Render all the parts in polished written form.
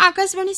आकाशवाणी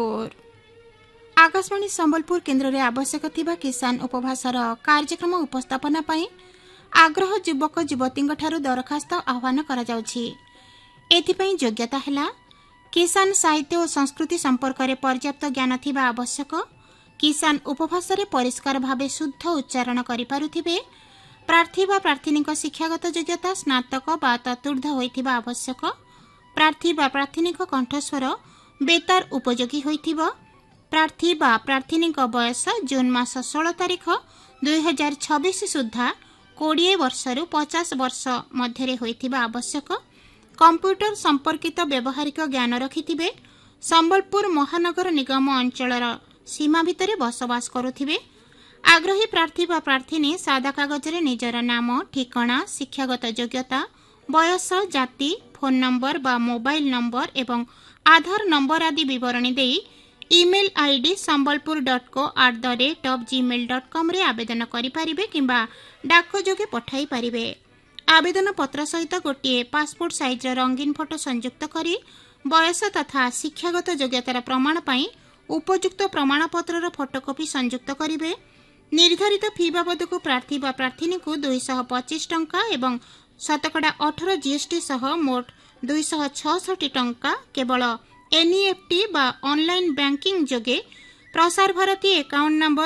संबलपुर केन्द्र रे आवश्यक थिबा किसान उपभाषार कार्यक्रम उपस्थापना पई आग्रह युवक युवती दरखास्त आह्वान करा जाउछि। एथिपई योग्यता हैला किसान साहित्य और संस्कृति संपर्क में पर्याप्त ज्ञान थिबा आवश्यक, किसान उपभाषा रे परिष्कार भावे शुद्ध उच्चारण करि पारुथिबे, प्रार्थी बा प्रार्थिनी शिक्षागत योग्यता स्नातक बा ततुर्ध होइथिबा आवश्यक, प्रार्थी बा प्रार्थिनी कंठस्वर बेतार उपयोगी होइथिबा, प्रार्थी बा प्रार्थिनी बयस जून मास 16 तारीख 2026 सुधा 20 वर्ष रु 50 वर्ष मध्य होइथिबा आवश्यक, कंप्यूटर संपर्कित व्यावहारिक ज्ञान रखिथिबे, संबलपुर महानगर निगम अंचलर सीमा भितरे बसवास करुथिबे, आग्रही प्रार्थी बा प्रार्थिनी सादा कागज रे निजर नाम, ठिकाना, शिक्षागत योग्यता, बयस, जाति, फोन नंबर बा मोबाइल नंबर एवं आधार नंबर आदि विवरणी देई ईमेल आईडी sambalpur.co@gmail.com रे आवेदन करि परिबे किंबा डाक जोगे पठाई परिबे। आवेदन पत्र सहित गोटे पासपोर्ट साइज रंगीन फोटो संयुक्त करी बयस तथा शिक्षागत योग्यतार प्रमाण पई उपयुक्त प्रमाणपत्रर फोटोकॉपी संयुक्त करिवे। निर्धारित फी बाबद को प्रार्थी बा प्रार्थिनी को 225 टंका एवं 18% जीएसटी सह मोट 266 टंका केवल एनईएफटी बा ऑनलाइन बैंकिंग जोगे Prasar Bharati account number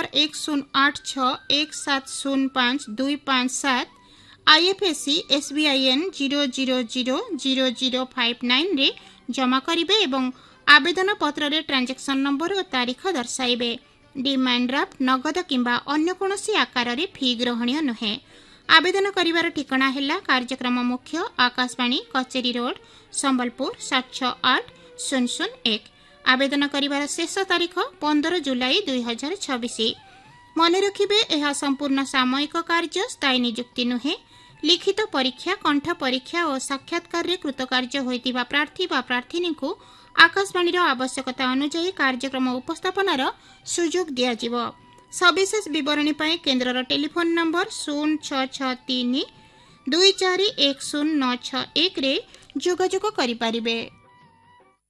108617052257 IFSC SBIN 0000059 रे जमा करिवे एवं आवेदन पत्र रे ट्रांजैक्शन नंबर और तारीख दर्शाइबे। डिमांड ड्राफ्ट नगद किंबा अन्य कोनोसी आकार रे फी ग्रहणीय नहे। आवेदन करिवार ठिकाना हैला कार्यक्रम मुख्य आकाशवाणी कचेरी रोड संबलपुर 76801। आवेदन करिवार शेष तारीख 15 जुलाई 2026। मने रखिबे एहा संपूर्ण सामयिक कार्य स्थायी नियुक्ति नुहे। लिखित परीक्षा, कंठ परीक्षा और साक्षात्कार रे कृतकार्य होइतिबा प्रार्थी बा प्रार्थिनी को आकाशवाणी आवश्यकता अनुसार कार्यक्रम उपस्थापनार सुजोग दिया जिवो। सविशेष विवरणी पाए केन्द्रर टेलीफोन नंबर 0663 241091 रे जोगाजोग करि पारिबे।